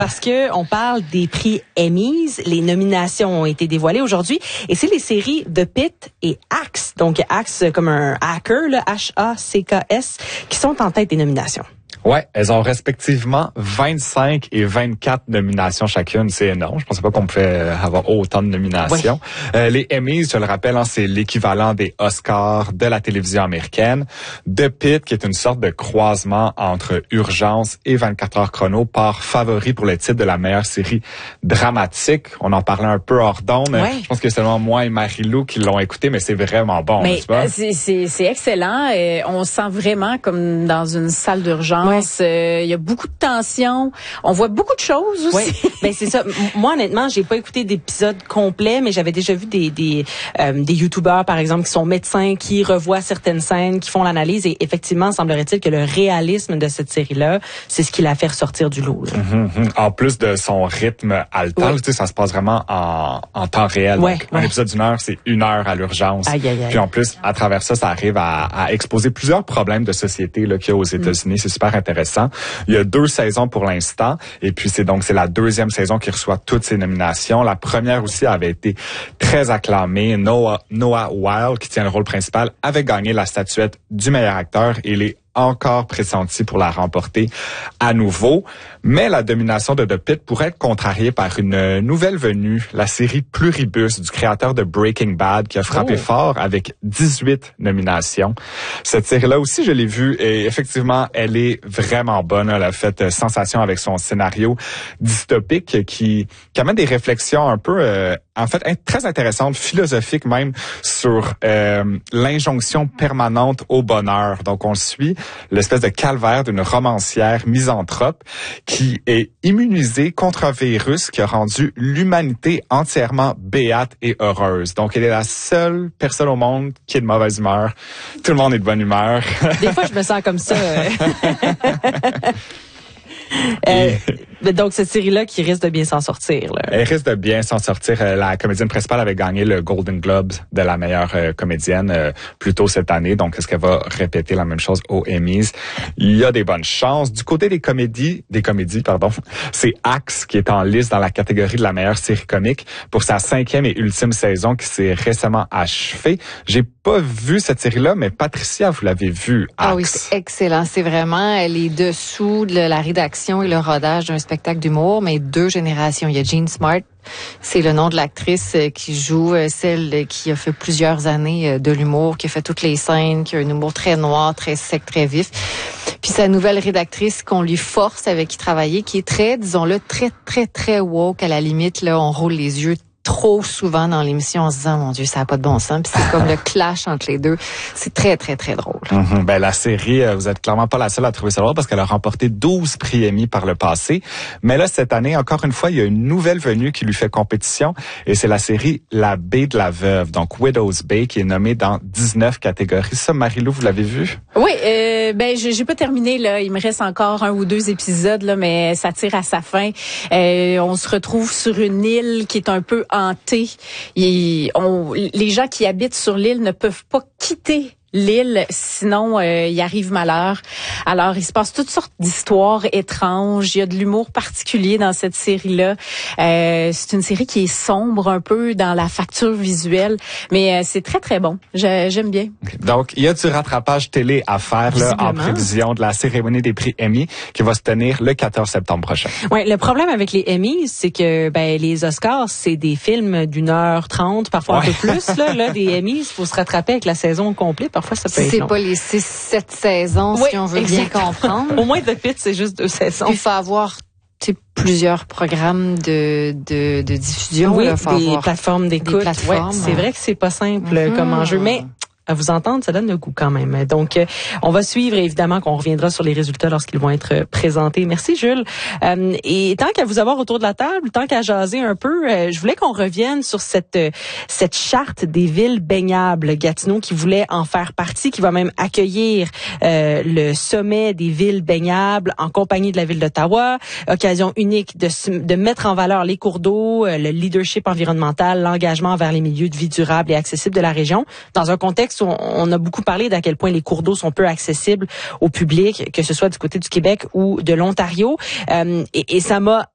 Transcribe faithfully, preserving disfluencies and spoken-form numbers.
parce que on parle des prix Emmys. Les nominations ont été dévoilées aujourd'hui et c'est les séries The Pitt et Axe. Donc Axe comme un hacker, le H A C K S, qui sont en tête des nominations. Ouais, elles ont respectivement vingt-cinq et vingt-quatre nominations chacune. C'est énorme. Je pensais pas qu'on pouvait avoir autant de nominations. Oui. Euh, les Emmys, je le rappelle, hein, c'est l'équivalent des Oscars de la télévision américaine. The Pitt, qui est une sorte de croisement entre Urgence et vingt-quatre heures chrono, part favori pour le titre de la meilleure série dramatique. On en parlait un peu hors d'onde. Oui. Je pense que c'est seulement moi et Marie-Lou qui l'ont écouté, mais c'est vraiment bon. Mais c'est, c'est, c'est excellent. Et on sent vraiment comme dans une salle d'urgence. Il ouais. euh, y a beaucoup de tension. On voit beaucoup de choses aussi. Oui. Ben c'est ça. Moi honnêtement, j'ai pas écouté d'épisode complet, mais j'avais déjà vu des des euh, des youtubeurs par exemple qui sont médecins, qui revoient certaines scènes, qui font l'analyse et effectivement, semblerait-il que le réalisme de cette série-là, c'est ce qui la fait ressortir du lot. Mm-hmm. En plus de son rythme haletant, oui. tu sais, ça se passe vraiment en en temps réel. Ouais, Donc, ouais. un épisode d'une heure, c'est une heure à l'urgence. Aïe, aïe, aïe. Puis en plus, à travers ça, ça arrive à, à exposer plusieurs problèmes de société là qu'il y a aux États-Unis. Mm. C'est super intéressant. Il y a deux saisons pour l'instant, et puis c'est donc c'est la deuxième saison qui reçoit toutes ces nominations. La première aussi avait été très acclamée. Noah Noah Wyle, qui tient le rôle principal, avait gagné la statuette du meilleur acteur et il est encore pressenti pour la remporter à nouveau. Mais la domination de The Pitt pourrait être contrariée par une nouvelle venue, la série Pluribus du créateur de Breaking Bad, qui a frappé oh. fort avec dix-huit nominations. Cette série-là aussi, je l'ai vue et effectivement, elle est vraiment bonne. Elle a fait sensation avec son scénario dystopique qui, qui amène des réflexions un peu, euh, en fait, très intéressantes, philosophiques même, sur euh, l'injonction permanente au bonheur. Donc, on suit l'espèce de calvaire d'une romancière misanthrope qui est immunisée contre un virus qui a rendu l'humanité entièrement béate et heureuse. Donc, elle est la seule personne au monde qui est de mauvaise humeur. Tout le monde est de bonne humeur. Des fois, je me sens comme ça. Euh, donc cette série-là qui risque de bien s'en sortir. Là. Elle risque de bien s'en sortir. La comédienne principale avait gagné le Golden Globes de la meilleure euh, comédienne euh, plus tôt cette année. Donc est-ce qu'elle va répéter la même chose aux Emmys? Il y a des bonnes chances. Du côté des comédies, des comédies, pardon, c'est Axe qui est en liste dans la catégorie de la meilleure série comique pour sa cinquième et ultime saison qui s'est récemment achevée. J'ai pas vu cette série-là, mais Patricia, vous l'avez vue. Axe. Ah oui, c'est excellent. C'est vraiment les dessous de la rédaction et le rodage d'un spectacle d'humour, mais deux générations. Il y a Jean Smart, c'est le nom de l'actrice qui joue, celle qui a fait plusieurs années de l'humour, qui a fait toutes les scènes, qui a un humour très noir, très sec, très vif. Puis sa nouvelle rédactrice qu'on lui force avec qui travailler, qui est très, disons-le, très, très, très woke. À la limite, là, on roule les yeux trop souvent dans l'émission en se disant, mon Dieu, ça n'a pas de bon sens. Puis c'est comme le clash entre les deux. C'est très, très, très drôle. Mm-hmm. Ben, la série, vous êtes clairement pas la seule à trouver ça drôle parce qu'elle a remporté douze prix Emmy par le passé. Mais là, cette année, encore une fois, il y a une nouvelle venue qui lui fait compétition et c'est la série La Baie de la Veuve, donc Widow's Bay, qui est nommée dans dix-neuf catégories. Ça, Marie-Lou, vous l'avez vu? Oui, euh, ben, j'ai, j'ai pas terminé, là. Il me reste encore un ou deux épisodes, là, mais ça tire à sa fin. Euh, on se retrouve sur une île qui est un peu hantée. Et on, les gens qui habitent sur l'île ne peuvent pas quitter l'île, sinon euh, il arrive malheur. Alors, il se passe toutes sortes d'histoires étranges. Il y a de l'humour particulier dans cette série-là. Euh, c'est une série qui est sombre un peu dans la facture visuelle, mais euh, c'est très, très bon. Je, j'aime bien. Donc, il y a du rattrapage télé à faire là, en prévision de la cérémonie des prix Emmy qui va se tenir le quatorze septembre prochain. Ouais, le problème avec les Emmys, c'est que ben les Oscars, c'est des films d'une heure trente, parfois ouais. un peu plus. Là, là des Emmys, il faut se rattraper avec la saison complète. Parfois, ça peut être c'est long. pas les six sept saisons, oui, si on veut exactement. Bien comprendre. Au moins, The Pitt, c'est juste deux saisons. Puis il faut avoir plusieurs programmes de, de, de diffusion. Oui, là, faut des avoir plateformes d'écoute. Des plateformes. Ouais, c'est vrai que c'est pas simple mm-hmm. comme enjeu, mais à vous entendre, ça donne le goût quand même. Donc, euh, on va suivre, évidemment, qu'on reviendra sur les résultats lorsqu'ils vont être présentés. Merci, Jules. Euh, et tant qu'à vous avoir autour de la table, tant qu'à jaser un peu, euh, je voulais qu'on revienne sur cette euh, cette charte des villes baignables. Gatineau qui voulait en faire partie, qui va même accueillir euh, le sommet des villes baignables en compagnie de la ville d'Ottawa. Occasion unique de, de mettre en valeur les cours d'eau, euh, le leadership environnemental, l'engagement vers les milieux de vie durables et accessibles de la région, dans un contexte où on a beaucoup parlé d'à quel point les cours d'eau sont peu accessibles au public, que ce soit du côté du Québec ou de l'Ontario. Euh, et, et ça m'a